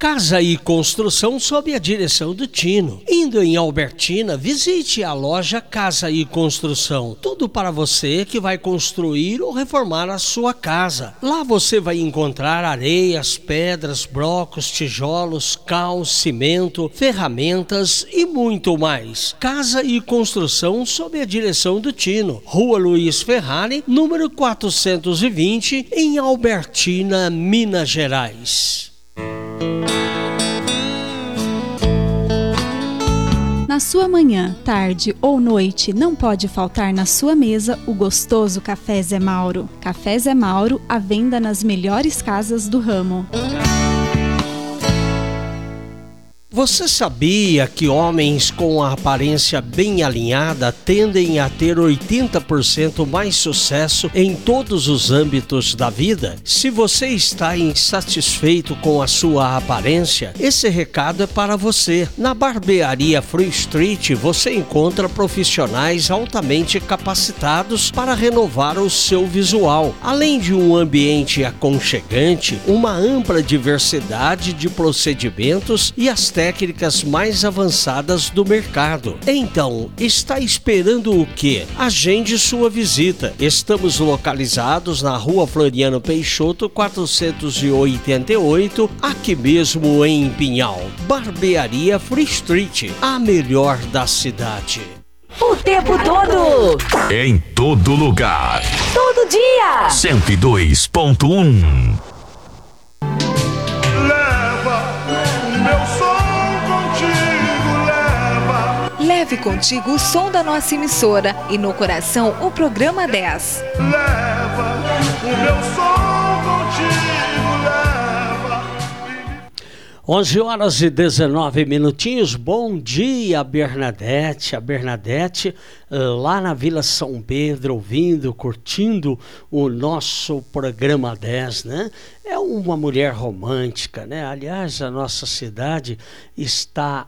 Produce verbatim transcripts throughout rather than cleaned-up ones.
Casa e Construção sob a direção do Tino. Indo em Albertina, visite a loja Casa e Construção. Tudo para você que vai construir ou reformar a sua casa. Lá você vai encontrar areias, pedras, blocos, tijolos, cal, cimento, ferramentas e muito mais. Casa e Construção sob a direção do Tino. Rua Luiz Ferrari, número quatrocentos e vinte, em Albertina, Minas Gerais. Na sua manhã, tarde ou noite, não pode faltar na sua mesa o gostoso Café Zé Mauro. Café Zé Mauro, à venda nas melhores casas do ramo. Você sabia que homens com a aparência bem alinhada tendem a ter oitenta por cento mais sucesso em todos os âmbitos da vida? Se você está insatisfeito com a sua aparência, esse recado é para você. Na barbearia Free Street você encontra profissionais altamente capacitados para renovar o seu visual. Além de um ambiente aconchegante, uma ampla diversidade de procedimentos e as técnicas técnicas mais avançadas do mercado. Então, está esperando o quê? Agende sua visita. Estamos localizados na Rua Floriano Peixoto, quatrocentos e oitenta e oito, aqui mesmo em Pinhal. Barbearia Free Street, a melhor da cidade. O tempo todo. Em todo lugar. Todo dia. cento e dois ponto um. Leve contigo o som da nossa emissora e no coração o programa dez. Leva o meu som contigo, leva. onze horas e dezenove minutinhos. Bom dia, Bernadette. A Bernadette lá na Vila São Pedro, ouvindo, curtindo o nosso programa dez, né? É uma mulher romântica, né? Aliás, a nossa cidade está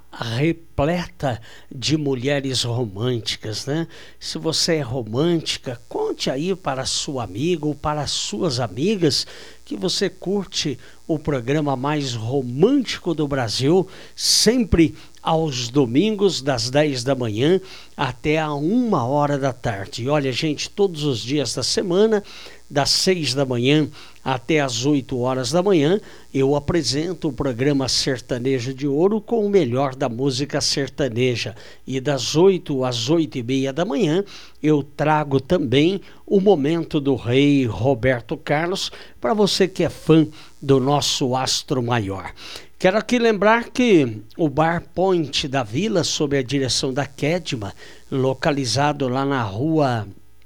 repleta de mulheres românticas, né? Se você é romântica, conte aí para sua amiga ou para suas amigas que você curte o programa mais romântico do Brasil, sempre aos domingos, das dez da manhã até a uma hora da tarde. E olha, gente, todos os dias da semana, das seis da manhã até as oito horas da manhã, eu apresento o programa Sertanejo de Ouro com o melhor da música sertaneja. E das oito às oito e meia da manhã, eu trago também o Momento do Rei Roberto Carlos, para você que é fã do nosso astro maior. Quero aqui lembrar que o Bar Point da Vila, sob a direção da Kedma, localizado lá na rua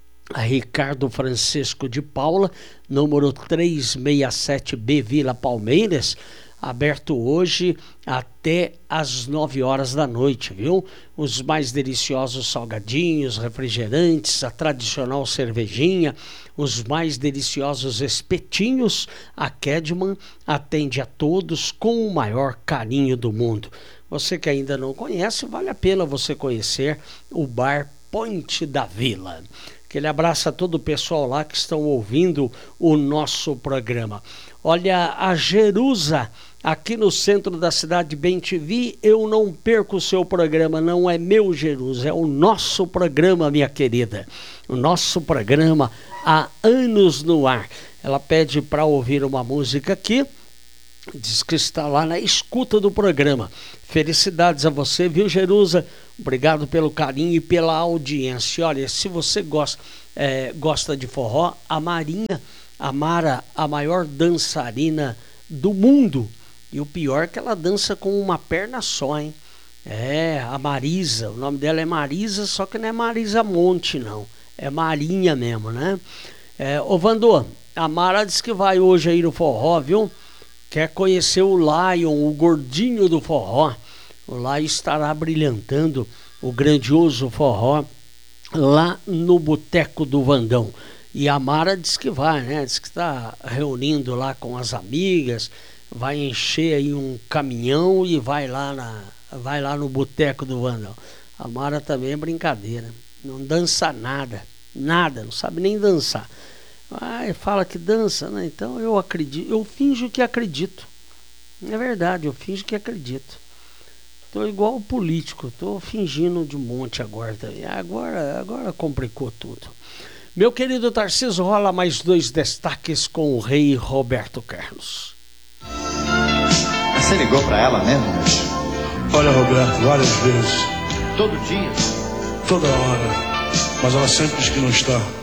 Ricardo Francisco de Paula, número trezentos e sessenta e sete B, Vila Palmeiras, aberto hoje até às nove horas da noite, viu? Os mais deliciosos salgadinhos, refrigerantes, a tradicional cervejinha, os mais deliciosos espetinhos. A Kedman atende a todos com o maior carinho do mundo. Você que ainda não conhece, vale a pena você conhecer o Bar Point da Vila. Aquele abraço a todo o pessoal lá que estão ouvindo o nosso programa. Olha, a Jerusa, aqui no centro da cidade de Bem T V, eu não perco o seu programa, não é meu Jerusa, é o nosso programa, minha querida. O nosso programa há anos no ar. Ela pede para ouvir uma música aqui, diz que está lá na escuta do programa. Felicidades a você, viu, Jerusa? Obrigado pelo carinho e pela audiência. Olha, se você gosta, é, gosta de forró, a Marinha, a Mara, a maior dançarina do mundo. E o pior é que ela dança com uma perna só, hein? É, a Marisa, o nome dela é Marisa, só que não é Marisa Monte, não. É Marinha mesmo, né? É, ô, Vandô, a Mara disse que vai hoje aí no forró, viu? Quer conhecer o Lion, o gordinho do forró. O Lion estará brilhantando o grandioso forró lá no Boteco do Vandão. E a Mara diz que vai, né? Diz que está reunindo lá com as amigas, vai encher aí um caminhão e vai lá, na, vai lá no Boteco do Vandão. A Mara também é brincadeira, não dança nada, nada, não sabe nem dançar. Ah, fala que dança, né? Então eu acredito, eu finjo que acredito. É verdade, eu finjo que acredito. Tô igual o político, tô fingindo de monte agora. Agora, agora complicou tudo. Meu querido Tarcísio, rola mais dois destaques com o rei Roberto Carlos. Você ligou pra ela mesmo? Olha, Roberto, várias vezes. Todo dia? Toda hora. Mas ela sempre diz que não está.